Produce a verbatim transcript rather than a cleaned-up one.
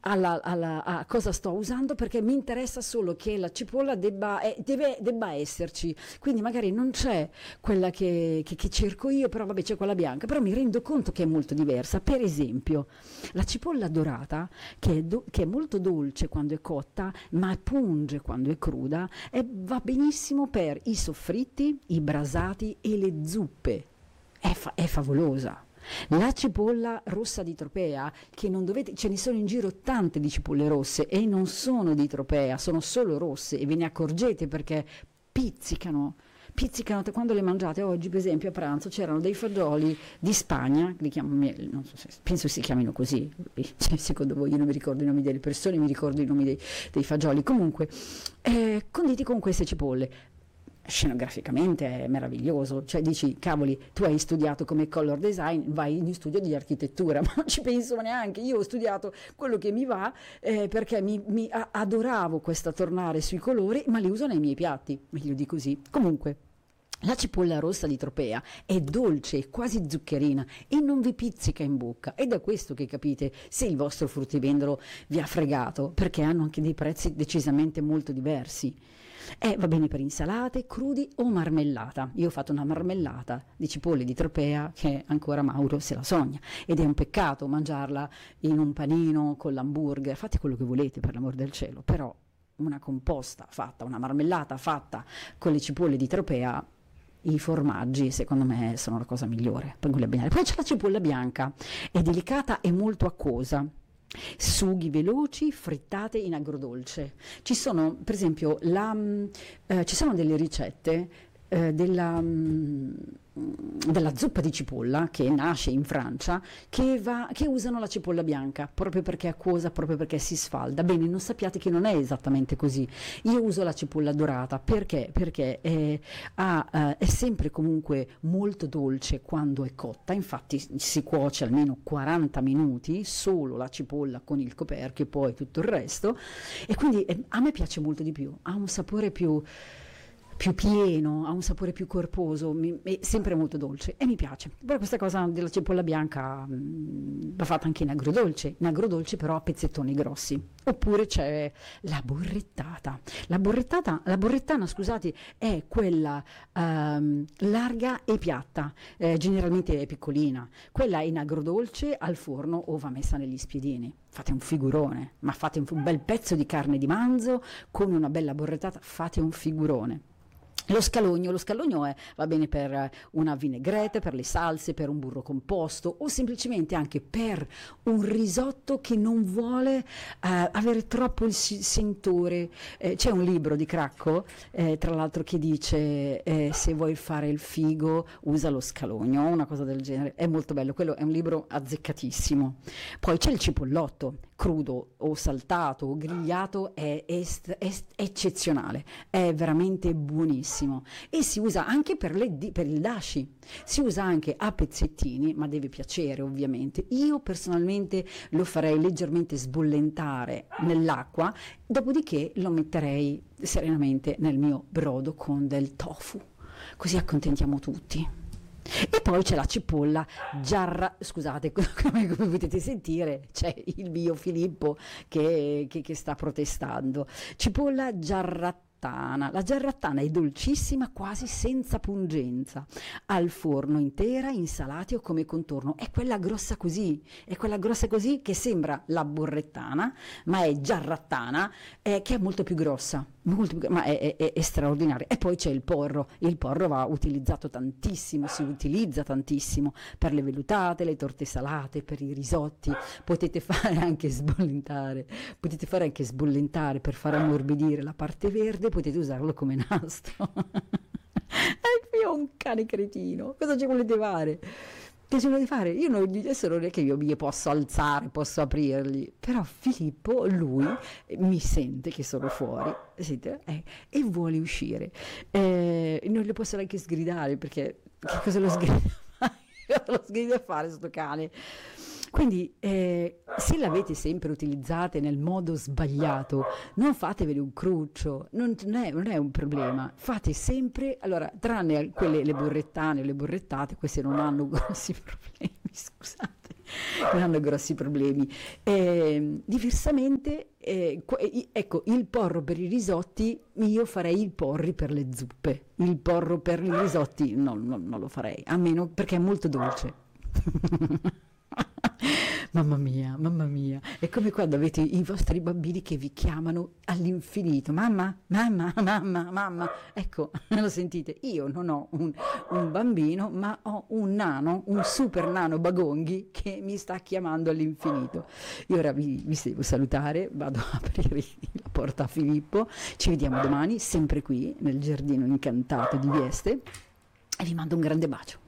alla, alla- a cosa sto usando, perché mi interessa solo che la cipolla debba, eh, deve- debba esserci, quindi magari non c'è quella che, che- che cerco io, però vabbè c'è quella bianca, però mi rendo conto che è molto diversa. Per esempio, la cipolla dorata, che è, do- che è molto dolce quando è cotta, ma punge quando è cruda, e va benissimo per i soffritti, i brasati e le zuppe. È, fa- è favolosa. La cipolla rossa di Tropea, che non dovete, ce ne sono in giro tante di cipolle rosse e non sono di Tropea, sono solo rosse e ve ne accorgete perché pizzicano. Pizzicano quando le mangiate. Oggi, per esempio, a pranzo c'erano dei fagioli di Spagna, li chiamano, non so se, penso si chiamino così, cioè, secondo voi, io non mi ricordo i nomi delle persone, mi ricordo i nomi dei, dei fagioli, comunque, eh, conditi con queste cipolle. Scenograficamente è meraviglioso, cioè dici, cavoli, tu hai studiato come color design, vai in studio di architettura, ma non ci penso neanche, io ho studiato quello che mi va, eh, perché mi, mi a- adoravo questa tornare sui colori, ma li uso nei miei piatti, meglio di così. Comunque, la cipolla rossa di Tropea è dolce, quasi zuccherina e non vi pizzica in bocca. È da questo che capite se il vostro fruttivendolo vi ha fregato, perché hanno anche dei prezzi decisamente molto diversi. E va bene per insalate, crudi o marmellata. Io ho fatto una marmellata di cipolle di Tropea che ancora Mauro se la sogna, ed è un peccato mangiarla in un panino con l'hamburger. Fate quello che volete, per l'amor del cielo, però una composta fatta, una marmellata fatta con le cipolle di Tropea, i formaggi secondo me sono la cosa migliore per quelle abbinare. Poi c'è la cipolla bianca, è delicata e molto acquosa. Sughi veloci, frittate in agrodolce. Ci sono, per esempio, la, mm, eh, ci sono delle ricette eh, della, mm, della zuppa di cipolla che nasce in Francia, che, va, che usano la cipolla bianca proprio perché è acquosa, proprio perché si sfalda. Bene, non sappiate che non è esattamente così. Io uso la cipolla dorata perché, perché è, ha, eh, è sempre comunque molto dolce quando è cotta, infatti si cuoce almeno quaranta minuti, solo la cipolla con il coperchio e poi tutto il resto, e quindi eh, a me piace molto di più, ha un sapore più più pieno, ha un sapore più corposo, mi- è sempre molto dolce e mi piace. Però questa cosa della cipolla bianca mh, va fatta anche in agrodolce, in agrodolce però a pezzettoni grossi. Oppure c'è la borrettata. La borrettata, la borrettana, scusate, è quella ehm, larga e piatta, eh, generalmente è piccolina. Quella in agrodolce al forno o va messa negli spiedini. Fate un figurone, ma fate un, un bel pezzo di carne di manzo con una bella borrettata, fate un figurone. Lo scalogno, lo scalogno è, va bene per eh, una vinaigrette, per le salse, per un burro composto o semplicemente anche per un risotto che non vuole eh, avere troppo il si- sentore. Eh, c'è un libro di Cracco, eh, tra l'altro, che dice eh, se vuoi fare il figo usa lo scalogno, una cosa del genere. È molto bello, quello è un libro azzeccatissimo. Poi c'è il cipollotto, crudo o saltato o grigliato, è, est- est- eccezionale, è veramente buonissimo e si usa anche per, le di- per il dashi, si usa anche a pezzettini, ma deve piacere ovviamente. Io personalmente lo farei leggermente sbollentare nell'acqua, dopodiché lo metterei serenamente nel mio brodo con del tofu, così accontentiamo tutti. E poi c'è la cipolla giarra, scusate, come, come potete sentire, c'è il mio Filippo che, che- che sta protestando. Cipolla giarrattana. La giarrattana è dolcissima, quasi senza pungenza, al forno intera, insalati o come contorno. È quella grossa così, è quella grossa così che sembra la borrettana, ma è giarrattana, eh, che è molto più grossa, molto più- ma è, è- è- è straordinaria. E poi c'è il porro, il porro va utilizzato tantissimo, si utilizza tantissimo per le vellutate, le torte salate, per i risotti, potete fare anche sbollentare, potete fare anche sbollentare per far ammorbidire la parte verde, potete usarlo come nastro. E qui ho un cane cretino, cosa ci volete fare? Che ci volete fare? Io non, adesso non è che io mi posso alzare, posso aprirli, però Filippo, lui, eh, mi sente che sono fuori, sente, eh, e vuole uscire. Eh, non le posso neanche sgridare, perché che cosa lo sgrida? Lo sgrida a fare sto cane? Quindi eh, se l'avete sempre utilizzate nel modo sbagliato, non fatevene un cruccio, non, non è, non è un problema, fate sempre, allora, tranne quelle, le borrettane o le borrettate, queste non hanno grossi problemi, scusate. non hanno grossi problemi. Eh, diversamente, eh, qu- eh, ecco, il porro per i risotti, io farei il porri per le zuppe. Il porro per i risotti no, no, non lo farei, a meno perché è molto dolce. Mamma mia, mamma mia, è come quando avete i vostri bambini che vi chiamano all'infinito, mamma, mamma, mamma, mamma, ecco, lo sentite, io non ho un, un bambino, ma ho un nano, un super nano Bagonghi che mi sta chiamando all'infinito. Io ora vi, vi devo salutare, vado a aprire la porta a Filippo, ci vediamo domani, sempre qui nel giardino incantato di Vieste, e vi mando un grande bacio.